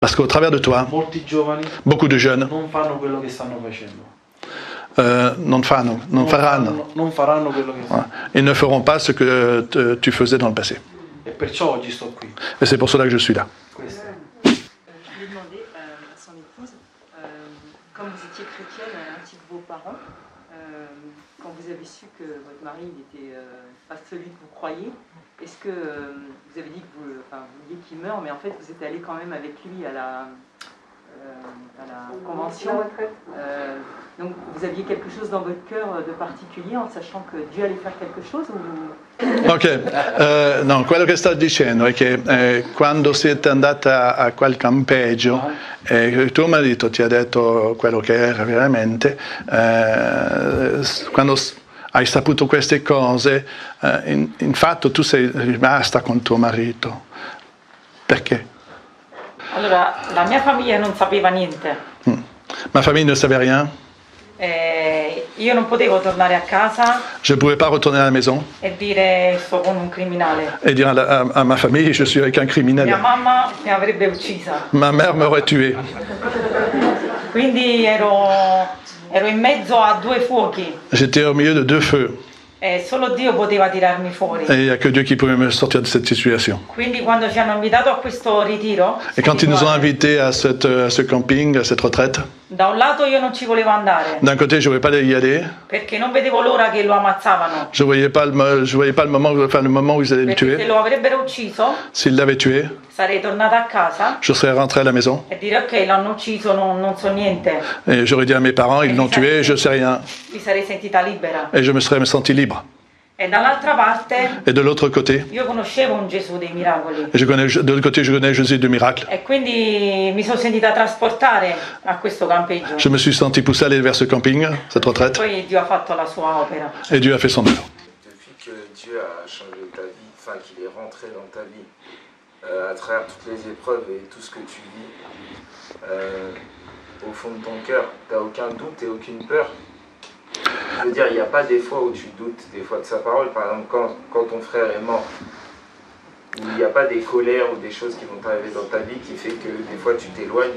Parce qu'au travers de toi, molti giovani beaucoup de jeunes non fanno quello che stanno facendo. non faranno. Non faranno quello che stanno. Ils ne feront pas ce que tu faisais dans le passé. E perciò oggi sto qui. Et c'est pour cela que je suis là. Questo. Je lui ai demandé à son épouse, quand vous étiez chrétienne, ainsi que vos parents, quand vous avez su que votre mari n'était pas celui que vous croyez, est-ce que vous avez dit que vous vouliez qu'il meure, mais en fait vous êtes allé quand même avec lui à la convention. Donc vous aviez quelque chose dans votre cœur de particulier en sachant que Dieu allait faire quelque chose ou... Ok, no, quello che sto dicendo è che quando siete andata a quel campeggio tuo marito ti ha detto quello che era veramente, quando hai saputo queste cose, in fatto tu sei rimasta con tuo marito. Perché? Allora, la mia famiglia non sapeva niente. Ma famille ne savait rien. Io non potevo tornare a casa Je ne pouvais pas retourner à la maison e dire sto con un criminale. et dire à ma famille je suis avec un criminel. Mia mamma mi avrebbe uccisa. Ma mère m'aurait tué. Quindi ero in mezzo a due fuochi J'étais au milieu de deux feux. e solo Dio poteva tirarmi fuori. Et il n'y a que Dieu qui pouvait me sortir de cette situation. Quindi quando ci hanno invitato a questo ritiro, Et quand ils nous ont invités à ce camping, à cette retraite, da un lato io non ci volevo andare d'un côté je ne voulais pas y aller, perché non vedevo l'ora che lo ammazzavano. je voyais pas le moment où ils allaient le Perché se tuer. lo avrebbero ucciso S'ils l'avaient tué, sarei tornata a casa je serais rentré à la maison e dire ok, l'hanno ucciso, non so niente. et j'aurais dit à mes parents ils l'ont tué, je sais rien. Mi sarei sentita libera. Et je me serais senti libre. E dall'altra parte Et de l'autre côté, io conoscevo un Gesù dei miracoli de l'autre côté je connais Jésus de miracle. e quindi mi sono sentita trasportare a questo campeggio. Je me suis senti poussé à aller vers ce camping, cette retraite, Poi Dio ha fatto la sua opera. et Dieu a fait son œuvre. Depuis que Dieu a changé ta vie, enfin qu'il est rentré dans ta vie, à travers toutes les épreuves et tout ce que tu vis, au fond de ton cœur, tu n'as aucun doute et aucune peur. Je veux dire, il n'y a pas des fois où tu doutes des fois de sa parole, par exemple quand ton frère est mort, où il n'y a pas des colères ou des choses qui vont t'arriver dans ta vie qui fait que des fois tu t'éloignes.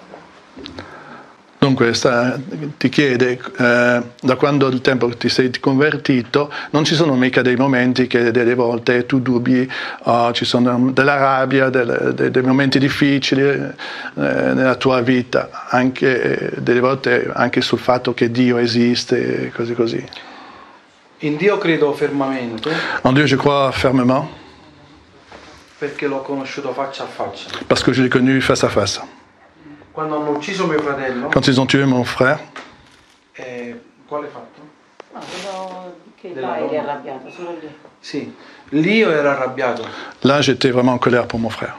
Dunque, ti chiede, da quando il tempo che ti sei convertito, non ci sono mica dei momenti che delle volte tu dubbi, ci sono della rabbia, dei momenti difficili nella tua vita, anche delle volte anche sul fatto che Dio esiste, così. In Dio credo fermamente En Dieu, je crois fermement, perché l'ho conosciuto faccia a faccia. parce que je l'ai connu face à face. Quando hanno ucciso mio fratello, Quand ils ont tué mon frère, quale fatto? No, quello che Della là eri Roma. arrabbiato, solo lì. Sì, lì io ero arrabbiato. là j'étais vraiment en colère pour mon frère.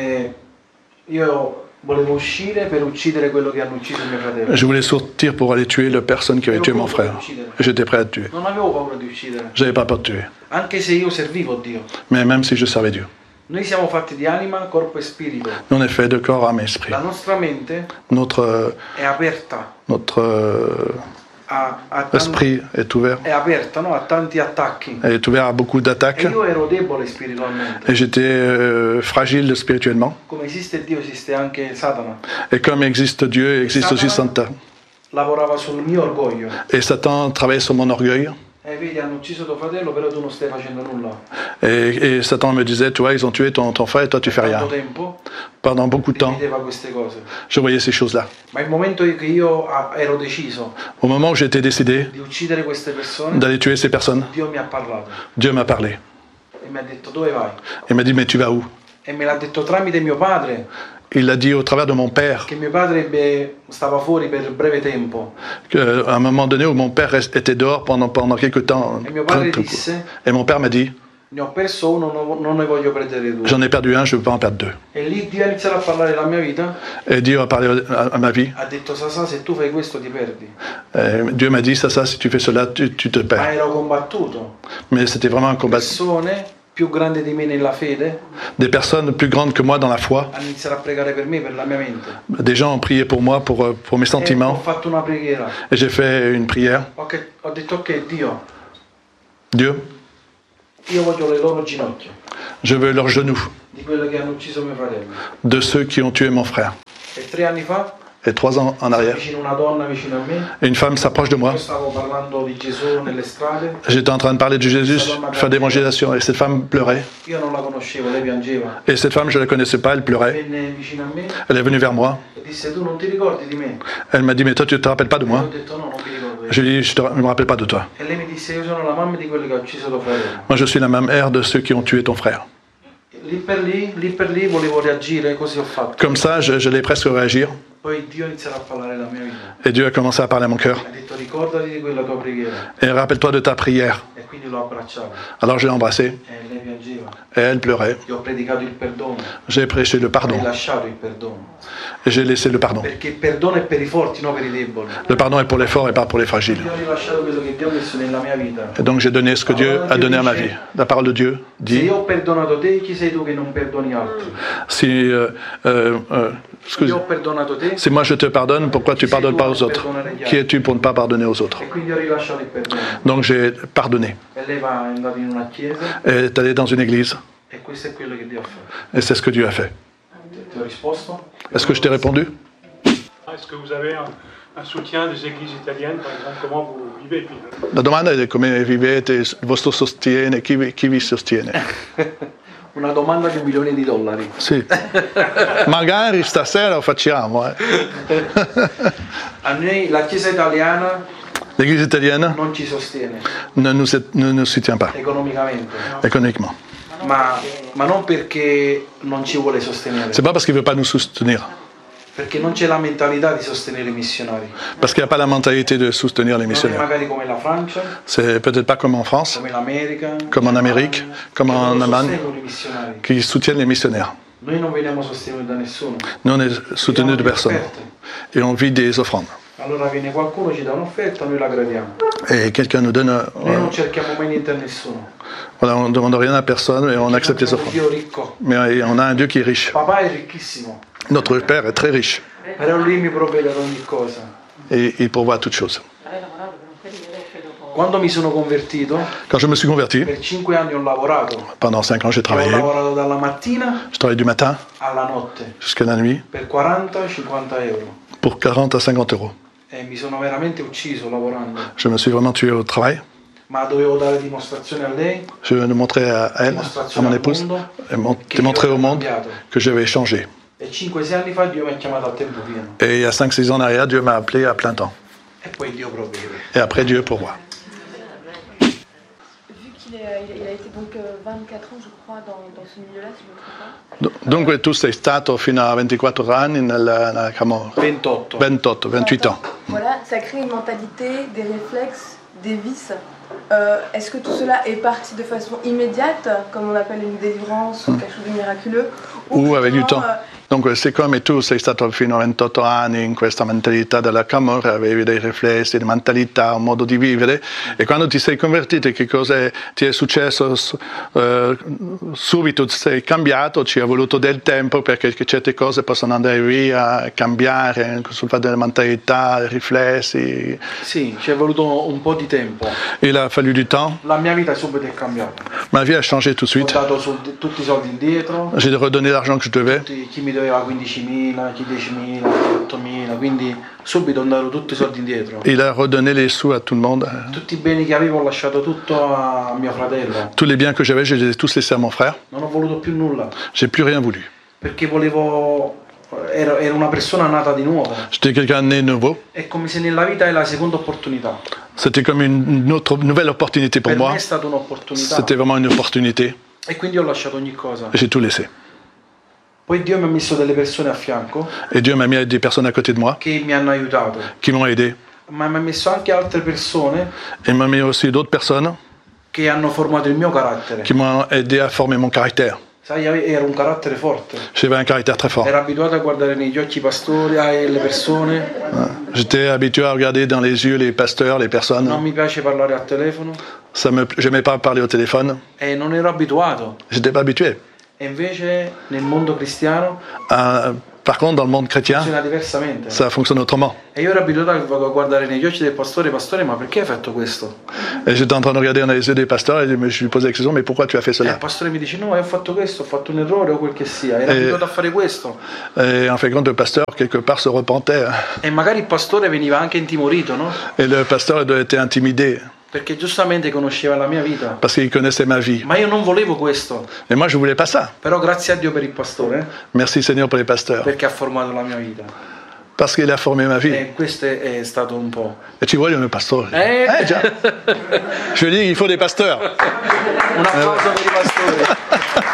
Io volevo uscire per uccidere quello che hanno ucciso mio fratello. Je voulais sortir pour aller tuer la personne qui avait tué mon frère. J'étais prêt à le tuer. Non avevo paura di uccidere, J'avais pas peur de tuer, anche se io servivo Dio. mais même si je servais Dieu. Noi siamo fatti di anima, corpo e spirito. Nous, on est fait de corps, âme et esprit. La nostra mente Notre è aperta a esprit est ouvert. è aperta, no? A tanti attacchi. Elle est ouvert à beaucoup E d'attaques. io ero debole spiritualmente. Et j'étais fragile spirituellement. Come esiste Dio, esiste anche Satana. Et comme existe Dieu, existe aussi Satan. Lavorava sul mio orgoglio. Et Satan travaillait sur mon orgueil. Vedi, hanno ucciso tuo fratello, però tu non stai facendo nulla. Et Satan me disait, toi, ils ont tué ton frère et toi, tu fais rien. Tanto tempo Pendant beaucoup de temps, ripeteva queste cose. je voyais ces choses-là. Ma il momento che io ero deciso Au moment où j'étais décidé di uccidere queste persone, d'aller tuer ces personnes, Dio mi ha parlato Dieu m'a parlé. e mi ha detto dove vai? Il m'a dit, mais tu vas où? E me l'ha detto tramite mio padre, Il l'a dit au travers de mon père. che mio padre stava fuori per breve tempo. À un moment donné où mon père était dehors pendant quelques temps. E mio padre disse, Et mon père m'a dit, ne ho perso uno, non ne voglio perdere due. j'en ai perdu un, je ne veux pas en perdre deux. E lì Dio ha iniziato a parlare della mia vita, Et Dieu a parlé à ma vie. ha detto Sasà, se tu fai questo ti perdi. Dieu m'a dit, ça, si tu fais cela, tu te Ma perds. ero combattuto. Mais c'était vraiment un combat. Persone più grandi di me nella fede Des personnes plus grandes que moi dans la foi. hanno iniziato a pregare per me, per la mia mente. Des gens ont prié pour moi, pour mes E ho sentiments. fatto una preghiera. Et j'ai fait une prière. Ho detto ok Dio, Dieu, io voglio le loro ginocchia. je veux leurs genoux. Di quello che hanno ucciso mio fratello. de ceux qui ont tué mon frère. E 3 anni fa, Et 3 ans en arrière, vicino una donna vicino a me, une femme s'approche de moi. io stavo parlando di Gesù nelle strade, J'étais en train de parler de Jésus, faire d'évangélisation, et cette femme pleurait. io non la conoscevo, lei piangeva. Et cette femme, je ne la connaissais pas, elle pleurait. Venne vicino a me Elle est venue vers moi. e disse: tu non ti ricordi di me? Elle m'a dit, mais toi, tu ne te rappelles pas de E moi? ho detto: no, non mi ricordo. Je lui ai dit, je ne me rappelle pas de toi. E lei mi disse: io sono la mamma di quello che ha ucciso tuo fratello. Moi, je suis la mère de ceux qui ont tué ton frère. Lì per lì volevo reagire, così ho fatto. Comme ça, je l'ai presque réagir. Poi Dio inizierà a parlare la mia vita. Et Dieu a commencé à parler à mon cœur. Ha detto: ricordati di quella tua preghiera. Et rappelle-toi de ta prière. E quindi l'ho abbracciato. Alors je l'ai embrassée E lei piangeva. et elle pleurait. Gli ho predicato il perdono. J'ai prêché le Ho pardon. rilasciato il perdono. Et j'ai laissé le pardon. Perché il perdono è per i forti, non per i deboli. Le pardon est pour les forts et pas pour les fragiles. Io ho rilasciato quello che Dio ha messo nella mia vita. Et donc j'ai donné ce que Dieu a donné à ma vie. La parole de Dieu Se dit, io ho perdonato te, chi sei tu che non perdoni altri? si, Se io ho perdonato te, si moi je te pardonne, pourquoi tu ne pardonnes pas aux autres? Qui es-tu pour ne pas pardonner aux autres? e quindi ho rilasciato il perdono. Donc j'ai pardonné. E lei va andata in una chiesa Elle est allée dans une église e questo è quello che Dio ha fatto. et c'est ce que Dieu a fait. Ti ho risposto? Est-ce que je t'ai répondu? Est-ce que vous avez un soutien des églises italiennes, par exemple, comment vous vivez puis, La domanda è come vivete, il vostro sostiene, chi vi sostiene? Una domanda di $1 milioni. Sì. Magari stasera lo facciamo. A noi la chiesa italiana L'église italienne non ci sostiene ne nous soutient pas economicamente, économiquement. ma non perché non ci vuole sostenere, C'est pas parce qu'il ne veut pas nous soutenir, perché non c'è la mentalità di sostenere i missionari. parce qu'il n'y a pas la mentalité de soutenir les Non è missionnaires. magari come la Francia, C'est peut-être pas comme en France, come l'America, comme en Amérique, comme che en loro Allemagne, sostengono i missionari. qui soutiennent les missionnaires. Noi non veniamo sostenuti da nessuno. Nous, on est soutenus de personne et on vit des offrandes. Allora viene qualcuno, ci dà un'offerta, noi la gradiamo. Et quelqu'un nous donne. Noi non cerchiamo mai niente a nessuno. Voilà, on ne demande rien à personne et on accepte les Abbiamo un offrandes. Dio ricco. Mais on a un Dieu qui est riche. Papà è ricchissimo, Notre Père est très riche però lui mi provvede ad ogni cosa. et il pourvoit à toutes choses. Quando mi sono convertito, Quand je me suis converti, per 5 anni ho lavorato. pendant 5 ans, j'ai Ho travaillé. lavorato dalla mattina Je travaillais du matin alla notte jusqu'à la nuit per 40-50 euro. pour 40 à 50 euros. E mi sono veramente ucciso lavorando. Je me suis vraiment tué au travail. Ma dovevo dare dimostrazione a lei, Je le montrais à elle, à dimostrazione mon al épouse, mondo, et che io montrer ero au monde cambiato. que j'avais changé. E 5-6 anni fa Dio mi ha chiamato a tempo pieno. Et il y a 5-6 ans en arrière, Dieu m'a appelé à plein temps. E poi Dio provvede. Et après, Dieu pourvoit. Vu qu'il a été donc 24 ans, je crois, dans ce milieu-là, si je ne me trompe pas. Dunque tu sei stato fino a 24 anni nella Camorra. 28. 28 ans. Voilà, ça crée une mentalité, des réflexes, des vices. Est-ce que tout cela est parti de façon immédiate, comme on appelle une délivrance ou quelque chose de miraculeux, Ou avec du vraiment, temps. Dunque, siccome tu sei stato fino a 28 anni in questa mentalità della Camorra, avevi dei riflessi, di mentalità, un modo di vivere, e quando ti sei convertito, che cosa ti è successo? Subito sei cambiato, ci è voluto del tempo perché certe cose possono andare via, cambiare sul fatto della mentalità, dei riflessi. Sì, ci è voluto un po' di tempo. Il a fallu du temps. La mia vita subito è cambiata. Ma vie a changé tout de Ho suite. dato tutti i soldi indietro. J'ai redonné l'argent que je devais. Chi mi doveva 15.000, chi 10.000, chi 8.000, quindi subito ho dato tutti i soldi indietro. Il a redonné les sous à tout le monde. Tutti i beni che avevo ho lasciato tutto a mio fratello. Tous les biens que j'avais, je les ai tous laissés à mon frère. Non ho voluto più nulla, J'ai plus rien voulu. perché ero una persona nata di nuovo. J'étais quelqu'un né nouveau. È come se nella vita è la seconda opportunità. C'était comme une autre nouvelle opportunité pour Per moi. me è stata un'opportunità. C'était vraiment une opportunité. E quindi ho lasciato ogni cosa. J'ai tout laissé. Poi Dio mi ha messo delle persone a fianco Et Dieu m'a mis des personnes à côté de moi che mi hanno aiutato. qui m'ont aidé. Ma mi ha messo anche altre persone Et m'a mis aussi d'autres personnes che hanno formato il mio carattere. qui m'ont aidé à former mon caractère. Sai, ero un carattere forte. J'avais un caractère très fort. Ero abituato a guardare negli occhi i pastori e le persone. J'étais habitué à regarder dans les yeux les pasteurs, les personnes. Non mi piace parlare al telefono. J'aimais pas parler au téléphone. E non ero abituato. J'étais pas habitué. E invece nel mondo cristiano Par contre, dans le monde chrétien, funziona diversamente. ça fonctionne autrement. E io ero abituato a guardare negli occhi del pastore, ma perché hai fatto questo? Et j'étais en train de regarder dans les yeux des pasteurs et je lui posais la question, mais pourquoi tu as fait E cela? il pastore mi dice, no, ho fatto questo, ho fatto un errore o quel che sia, ero abituato a fare questo. Et en fin de compte, le pasteur, quelque part, se repentait. E magari il pastore veniva anche intimorito, no? Et le pasteur était intimidé Perché giustamente conosceva la mia vita. parce qu'il connaissait ma vie. Ma io non volevo questo. Et moi, je ne voulais pas ça. Però grazie a Dio per il pastore, Merci Seigneur pour les pasteurs, perché ha formato la mia vita. parce qu'il a formé ma vie. E questo è stato un po'. Et tu vois, il y a un pasteur. Già. Je lui dis, il faut des pasteurs. Un applauso per i pastori.